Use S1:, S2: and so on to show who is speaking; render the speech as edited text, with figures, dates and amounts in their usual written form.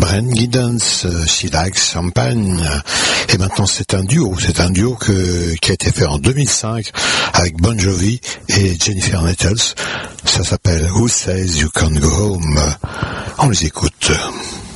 S1: Brent Giddens, She Likes Champagne. Et maintenant c'est un duo qui a été fait en 2005 avec Bon Jovi et Jennifer Nettles. Ça s'appelle Who Says You Can't Go Home. On les écoute.